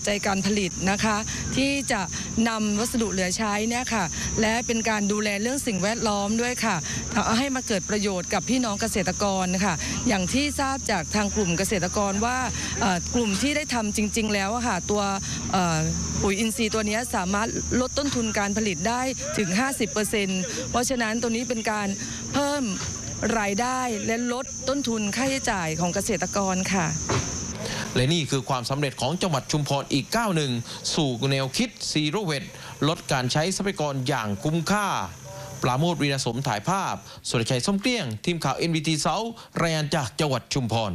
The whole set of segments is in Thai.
จัยการผลิตนะคะที่จะนำวัสดุเหลือใช้เนี่ยค่ะและเป็นการดูแลเรื่องสิ่งแวดล้อมด้วยค่ะให้มาเกิดประโยชน์กับพี่น้องเกษตรกรค่ะอย่างที่ทราบจากทางกลุ่มเกษตรกรว่ากลุ่มที่ได้ทำจริงๆแล้วค่ะตัวปุ๋ยอินทรีย์ตัวนี้สามารถลดต้นทุนการผลิตได้ถึง 50%เพราะฉะนั้นตัวนี้เป็นการเพิ่มรายได้และลดต้นทุนค่าใช้จ่ายของเกษตรกรค่ะและนี่คือความสำเร็จของจังหวัดชุมพรอีกก้าวหนึ่งสู่แนวคิดซีโร่เวทลดการใช้ทรัพยากรอย่างคุ้มค่าปราโมท วีรสมถ่ายภาพสุรชัยส้มเกลี้ยงทีมข่าว NBT เซารายงานจากจังหวัดชุมพร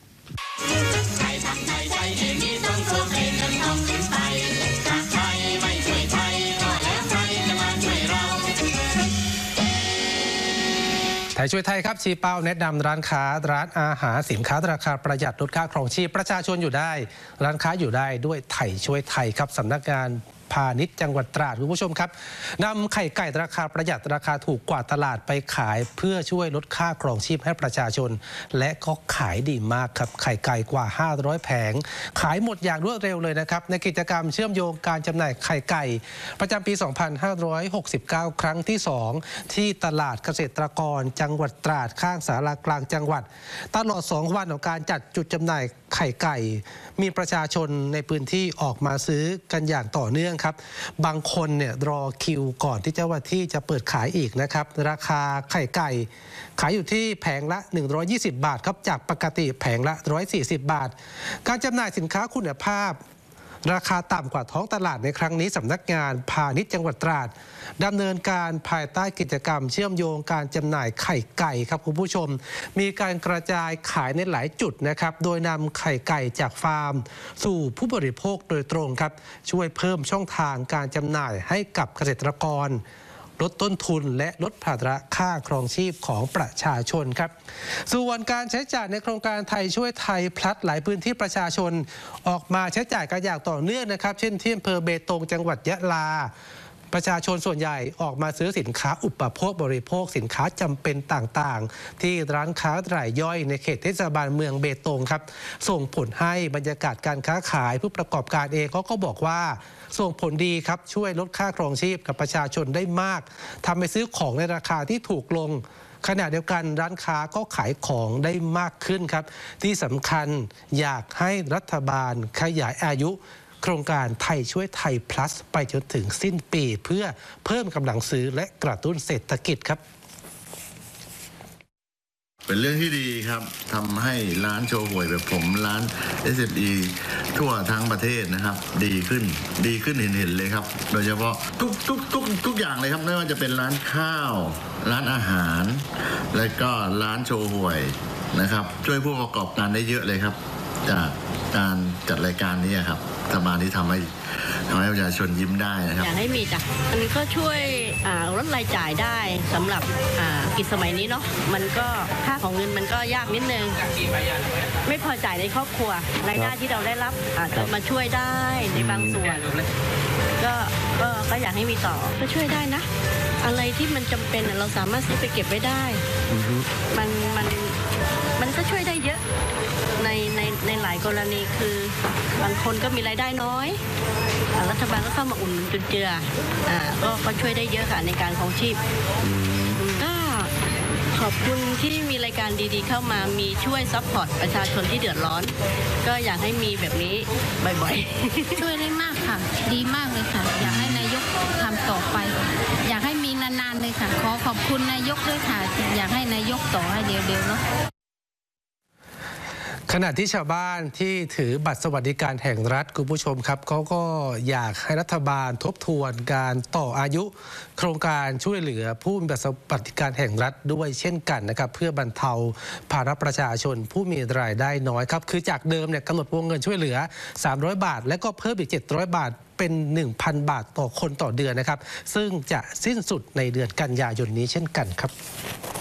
ไทยช่วยไทยครับชี้เป้าแนะนำร้านค้าร้านอาหารสินค้าราคาประหยัดลดค่าครองชีพประชาชนอยู่ได้ร้านค้าอยู่ได้ด้วยไทยช่วยไทยครับสำนักงานพาณิชย์จังหวัดตราดคุณผู้ชมครับนำไข่ไก่ราคาประหยัดราคาถูกกว่าตลาดไปขายเพื่อช่วยลดค่าครองชีพให้ประชาชนและก็ขายดีมากครับไข่ไก่กว่า500แผงขายหมดอย่างรวดเร็วเลยนะครับในกิจกรรมเชื่อมโยงการจำหน่ายไข่ไก่ประจำปี 2569 ครั้งที่ 2 ที่ตลาดเกษตรกรจังหวัดตราดข้างศาลากลางจังหวัดตลอด2 วันของการจัดจุดจำหน่ายไข่ไก่มีประชาชนในพื้นที่ออกมาซื้อกันอย่างต่อเนื่องครับบางคนเนี่ยรอคิวก่อนที่เจ้าหน้าที่จะเปิดขายอีกนะครับราคาไข่ไก่ขายอยู่ที่แผงละ120 บาทครับจากปกติแผงละ140 บาทการจำหน่ายสินค้าคุณภาพราคาต่ำกว่าท้องตลาดในครั้งนี้สำนักงานพาณิชย์จังหวัดตราดดำเนินการภายใต้กิจกรรมเชื่อมโยงการจำหน่ายไข่ไก่ครับคุณผู้ชมมีการกระจายขายในหลายจุดนะครับโดยนำไข่ไก่จากฟาร์มสู่ผู้บริโภคโดยตรงครับช่วยเพิ่มช่องทางการจำหน่ายให้กับเกษตรกรลดต้นทุนและลดภาระค่าครองชีพของประชาชนครับส่วนการใช้จ่ายในโครงการไทยช่วยไทยพลัดหลายพื้นที่ประชาชนออกมาใช้จ่ายกันอย่างต่อเนื่องนะครับเช่นที่อำเภอเบตงจังหวัดยะลาประชาชนส่วนใหญ่ออกมาซื้อสินค้าอุปโภคบริโภคสินค้าจำเป็นต่างๆที่ร้านค้ารายย่อยในเขตเทศบาลเมืองเบตงครับส่งผลให้บรรยากาศการค้าขายผู้ประกอบการเองเขาก็บอกว่าส่งผลดีครับช่วยลดค่าครองชีพกับประชาชนได้มากทำให้ซื้อของในราคาที่ถูกลงขณะเดียวกันร้านค้าก็ขายของได้มากขึ้นครับที่สำคัญอยากให้รัฐบาลขยายอายุโครงการไทยช่วยไทย plus ไปจนถึงสิ้นปีเพื่อเพิ่มกำลังซื้อและกระตุ้นเศรษฐกิจครับเป็นเรื่องที่ดีครับทำให้ร้านโชว์หวยแบบผมร้าน SME ทั่วทั้งประเทศนะครับดีขึ้นเห็นเลยครับโดยเฉพาะทุกอย่างเลยครับไม่ว่าจะเป็นร้านข้าวร้านอาหารและก็ร้านโชว์หวยนะครับช่วยผู้ประกอบการได้เยอะเลยครับจากการจัดรายการนี้ครับรัฐบาลที่ทำให้ประชาชนยิ้มได้นะครับอยากให้มีจ้ะอันนี้ก็ช่วยลดรายจ่ายได้สำหรับกิจสมัยนี้เนาะมันก็ค่าของเงินมันก็ยากนิดนึงไม่พอจ่ายในครอบครัวรายได้ที่เราได้รับอาจจะมาช่วยได้ในบางส่วนก็อยากให้มีต่อก็ช่วยได้นะอะไรที่มันจำเป็นเราสามารถซื้อไปเก็บไว้ได้มันก็ช่วยได้เยอะในหลายกรณีคือบางคนก็มีรายได้น้อยรัฐบาลก็เข้ามาอุ่นจุนเจือก็ช่วยได้เยอะค่ะในการครองชีพก็ขอบคุณที่มีรายการดีๆเข้ามามีช่วยซัพพอร์ตประชาชนที่เดือดร้อนก็อยากให้มีแบบนี้บ่อยๆช่วยได้มากค่ะดีมากเลยค่ะอยากให้นายกทำต่อไปอยากให้มีนานๆเลยค่ะขอบคุณนายกด้วยค่ะอยากให้นายกต่อให้เร็วๆเนาะขณะที่ชาวบ้านที่ถือบัตรสวัสดิการแห่งรัฐคุณผู้ชมครับเขาก็อยากให้รัฐบาลทบทวนการต่ออายุโครงการช่วยเหลือผู้มีบัตรสวัสดิการแห่งรัฐด้วยเช่นกันนะครับเพื่อบรรเทาภาระประชาชนผู้มีรายได้น้อยครับคือจากเดิมเนี่ยกำหนดวงเงินช่วยเหลือ300 บาทและก็เพิ่มอีก700 บาทเป็น 1,000 บาทต่อคนต่อเดือนนะครับซึ่งจะสิ้นสุดในเดือนกันยายนนี้เช่นกันครับ